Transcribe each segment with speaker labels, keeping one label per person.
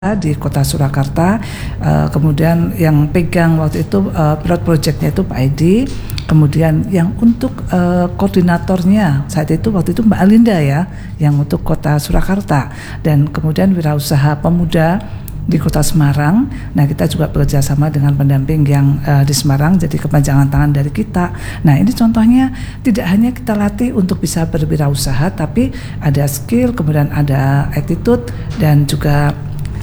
Speaker 1: di Kota Surakarta, kemudian yang pegang waktu itu pilot projectnya itu Pak Edi, kemudian yang untuk koordinatornya saat itu waktu itu Mbak Alinda ya, yang untuk Kota Surakarta, dan kemudian wirausaha pemuda di Kota Semarang. Nah, kita juga bekerja sama dengan pendamping yang di Semarang, jadi kepanjangan tangan dari kita. Nah, ini contohnya tidak hanya kita latih untuk bisa berwirausaha, tapi ada skill, kemudian ada attitude, dan juga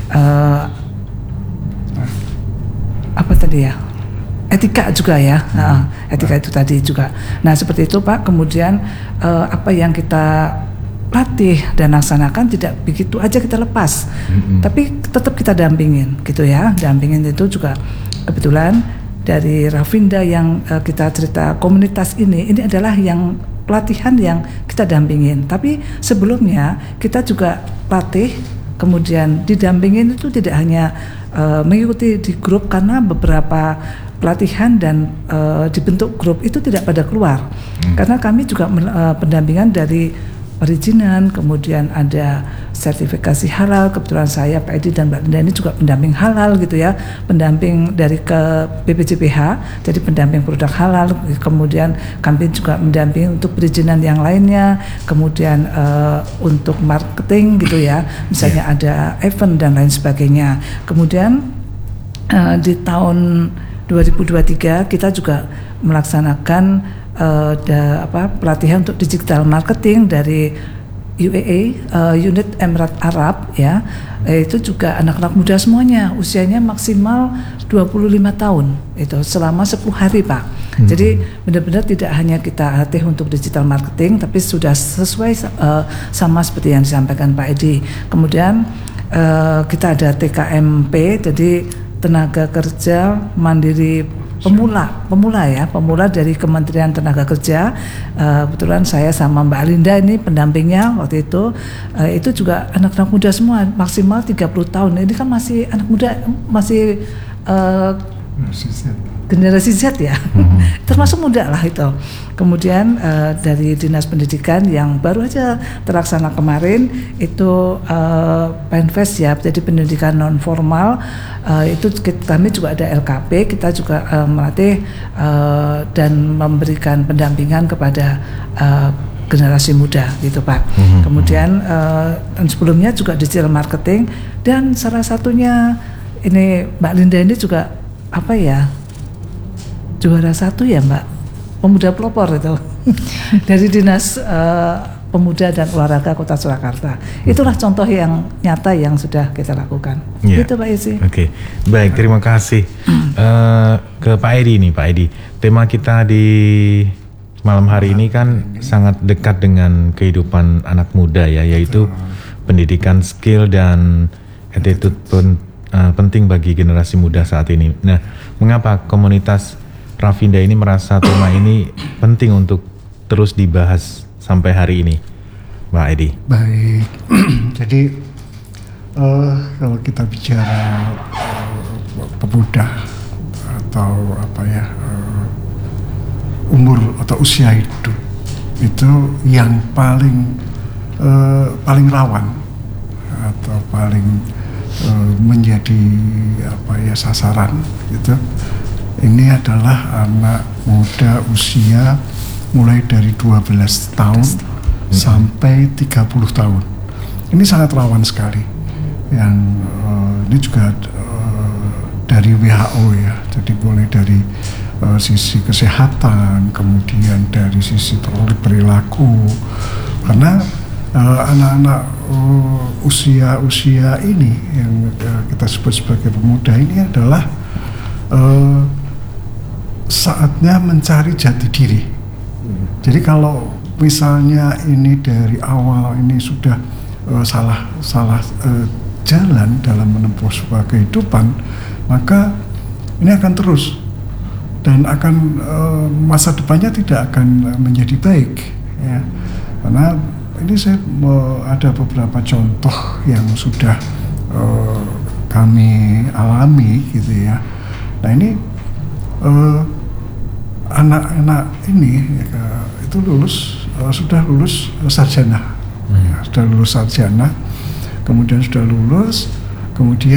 Speaker 1: apa tadi ya, etika juga ya, etika itu tadi juga. Nah, seperti itu Pak. Kemudian apa yang kita latih dan laksanakan tidak begitu aja kita lepas, tapi tetap kita dampingin gitu ya. Dampingin itu juga kebetulan dari Rafinda yang kita cerita komunitas ini adalah yang pelatihan yang kita dampingin. Tapi sebelumnya kita juga latih, kemudian didampingin itu tidak hanya mengikuti di grup, karena beberapa pelatihan dan dibentuk grup itu tidak pada keluar, karena kami juga pendampingan dari perizinan, kemudian ada sertifikasi halal. Kebetulan saya, Pak Edi dan Mbak Linda ini juga pendamping halal gitu ya, pendamping dari ke BPJPH, jadi pendamping produk halal. Kemudian kami juga mendamping untuk perizinan yang lainnya, kemudian untuk marketing gitu ya, misalnya ada event dan lain sebagainya. Kemudian di tahun 2023 kita juga melaksanakan pelatihan untuk digital marketing dari UAE, Unit Emirat Arab ya. Itu juga anak-anak muda semuanya, usianya maksimal 25 tahun itu selama 10 hari Pak. Jadi benar-benar tidak hanya kita latih untuk digital marketing, tapi sudah sesuai sama seperti yang disampaikan Pak Edi. Kemudian kita ada TKMP, jadi tenaga kerja mandiri pemula dari Kementerian Tenaga Kerja. Kebetulan saya sama Mbak Alinda ini pendampingnya waktu itu. Itu juga anak-anak muda semua, maksimal 30 tahun. Ini kan masih anak muda, masih generasi Z ya, termasuk muda lah itu. Kemudian dari Dinas Pendidikan yang baru aja terlaksana kemarin itu PENFES ya, jadi pendidikan non formal, itu kami juga ada LKP, kita juga melatih dan memberikan pendampingan kepada generasi muda gitu Pak. Kemudian sebelumnya juga digital marketing, dan salah satunya ini Mbak Linda ini juga juara 1 ya Mbak, pemuda pelopor itu dari Dinas Pemuda dan Olahraga Kota Surakarta. Itulah contoh yang nyata yang sudah kita lakukan. Gitu Pak Isi.
Speaker 2: Oke, baik, terima kasih. Ke Pak Edi nih, Pak Edi. Tema kita di malam hari ini kan sangat dekat dengan kehidupan anak muda ya, yaitu pendidikan, skill, dan attitude penting bagi generasi muda saat ini. Nah, mengapa komunitas Rafinda ini merasa tema ini penting untuk terus dibahas sampai hari ini, Pak Edi?
Speaker 3: Baik, jadi kalau kita bicara pemuda atau umur atau usia hidup itu yang paling rawan atau paling menjadi sasaran gitu. Ini adalah anak muda usia mulai dari 12 tahun sampai 30 tahun. Ini sangat rawan sekali. Yang ini juga dari WHO ya. Jadi mulai dari sisi kesehatan, kemudian dari sisi perilaku. Karena anak-anak usia ini yang kita sebut sebagai pemuda ini adalah saatnya mencari jati diri. Jadi kalau misalnya ini dari awal ini sudah salah jalan dalam menempuh sebuah kehidupan, maka ini akan terus dan akan masa depannya tidak akan menjadi baik ya. Karena ini saya ada beberapa contoh yang sudah kami alami gitu ya. Nah ini anak-anak ini itu sudah lulus sarjana, kemudian sudah lulus, kemudian